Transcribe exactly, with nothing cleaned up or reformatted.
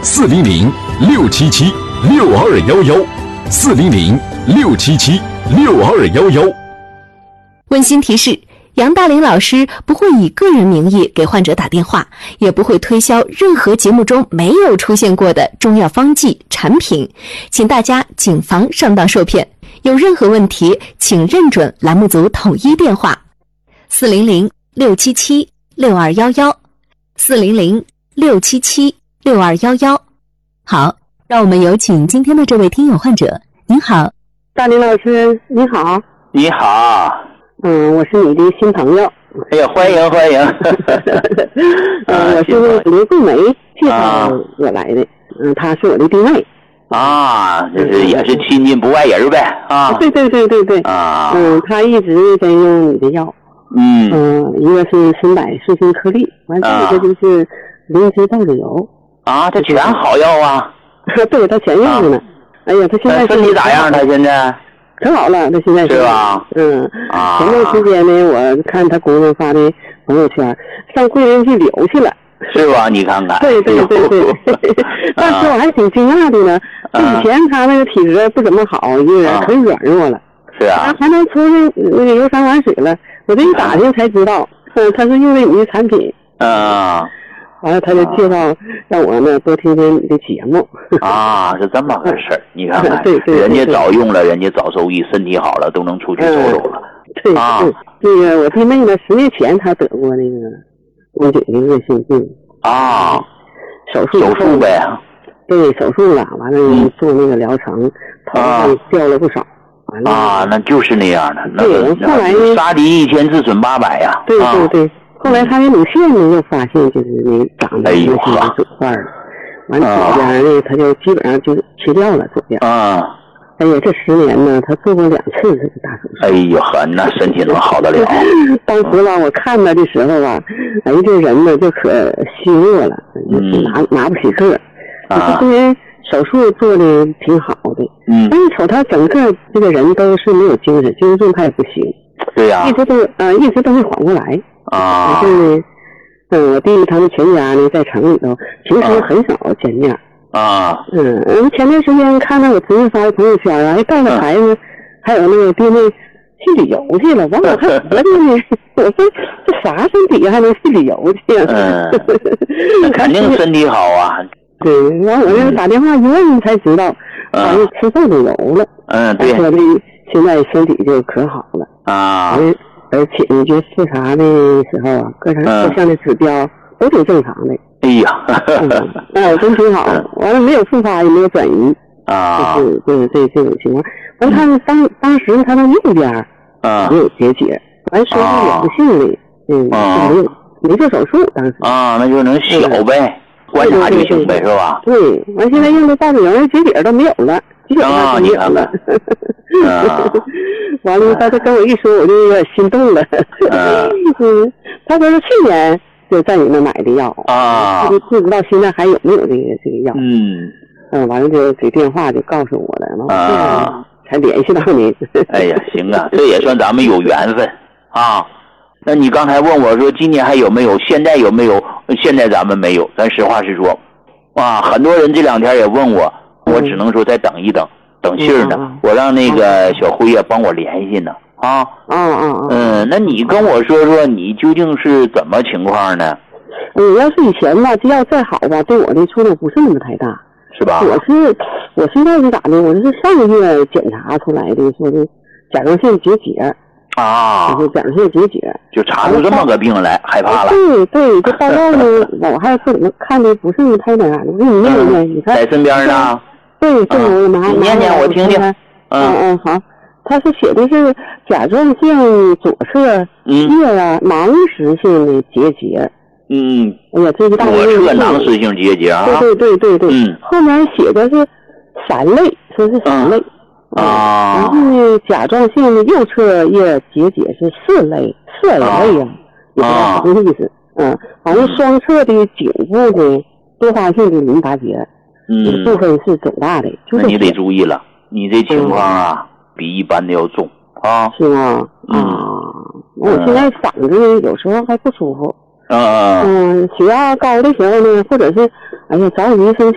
四零零六七七六二幺幺，四零零六七七六二幺幺。 温馨提示：杨大林老师不会以个人名义给患者打电话，也不会推销任何节目中没有出现过的中药方剂产品，请大家谨防上当受骗。有任何问题，请认准栏目组统一电话：四零零六七七六二幺幺，四零零六七七六二幺幺。好，让我们有请今天的这位听友患者。您好， 大林老师，你好。 你好。 嗯，我是你的新朋友。 哎呀，欢迎欢迎。 嗯，我是刘桂梅介绍我来的。嗯，她是我的弟妹。 啊，就是也是亲近不外人呗啊。 对对对对对。 啊。 嗯，她一直在用你的药。 嗯。 嗯，一个是参柏顺心颗粒，完这个就是灵芝豆子油。 啊，这全好药啊。 对，她全用着呢。哎呀，她现在身体咋样？她现在？ 可好了，他现在是吧？ 嗯， 啊， 前段时间呢，我看他姑娘发的朋友圈，上桂林去留去了， 是吧？你看看， 对对对对，当时我还挺惊讶的呢。以前他那个体质不怎么好，一个人很软弱了， 是啊， 还能出去那个游山玩水了。我这一打听才知道，嗯，他是用的你的产品。 啊。 完了，他就介绍让我呢多听听你的节目。 啊，是这么回事儿，你看看， 对对， 人家早用了，人家早受益，身体好了，都能出去走走了。 对啊， 那个我弟妹呢，十年前她得过那个宫颈的恶性病。 啊， 手术手术呗。 对，手术了，完了做那个疗程，头发掉了不少。完了啊，那就是那样的。那对，后来杀敌一千，自损八百呀。 对对对。后来他的乳腺呢，又发现就是那长得那些肿块了，完了左边呢，他就基本上就切掉了左边。 啊， 哎呀，这十年呢，他做过两次这个大手术。 哎呦呵，那身体能好得了？ 当时吧，我看他的时候吧，哎，这人呢就可虚弱了，就是拿、嗯、拿不起个。啊，虽然手术做的挺好的， 嗯， 但是瞅他整个这个人都是没有精神，精神状态不行。 对呀、啊， 一直都呃一直都没缓过来。 啊， 但是呢，嗯，我弟弟他们全家呢在城里头，平时很少见面。 啊， 嗯，前段时间看到我侄子发的朋友圈啊，还带着孩子，还有那个弟妹去旅游去了。完我还合计呢，我说这啥身体还能去旅游去？ 嗯，那肯定身体好啊。 对，完我这打电话一问才知道，好像吃豆子油了。 嗯，对。 说的现在身体就可好了。 啊。 而且呢，就视察的时候啊，各项各项的指标都挺正常的。 哎呀， 哎，真挺好。完了，没有复发，也没有转移啊， 就是就是这这种情况。完了，他当当时他的右边啊没有结节，完说是良性的，嗯，没有没做手术，当时啊，那就能小呗，观察就行呗，是吧？ 对，完现在用的大嘴油结节都没有了，基本上没有了。 啊， 完了，他他跟我一说，我就有点心动了。嗯，他说是去年就在你那买的药啊， 不不知道现在还有没有这个这个药。 嗯， 嗯，完了就给电话就告诉我了，完啊， 才联系到您。 哎呀，行啊，这也算咱们有缘分啊。那你刚才问我说今年还有没有？现在有没有？现在咱们没有，咱实话实说。啊，很多人这两天也问我，我只能说再等一等。等信儿呢、嗯，我让那个小辉也帮我联系呢啊。 嗯嗯嗯，那你跟我说说你究竟是怎么情况呢？ 嗯，要是以前吧，这药再好吧，对我的触动不是那么太大， 是吧？ 我是我现在是咋的？我这是上个月检查出来的，说的甲状腺结节啊， 就是甲状腺结节， 就查出这么个病来，害怕了。 对对，这报告呢，我还不怎么看的不是那么太那啥的，我给你念一念，你看在身边呢。 对，这我拿你念念我听听。 嗯嗯，好，他是写的是甲状腺左侧叶啊囊实性的结节。 嗯， 哎呀，这一大左侧囊实性结节啊。 对对对对对。 嗯。 后面写的是三类，说是三类。 啊。 然后呢，甲状腺的右侧叶结节是四类，四 A 类呀，也不知道什么意思。嗯，好像双侧的颈部的多发性的淋巴结。 嗯， 部分是肿大的，就是、 那你得注意了，你这情况啊、嗯、比一般的要重啊。 是吗？ 嗯， 啊、我现在嗓子有时候还不舒服。 嗯嗯，血压高的时候呢，或者是哎呀找你一生